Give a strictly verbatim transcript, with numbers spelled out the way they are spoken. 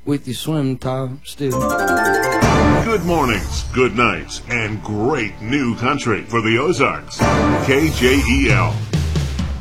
with your swim top still. Good mornings, good nights, and great new country for the Ozarks. K J E L.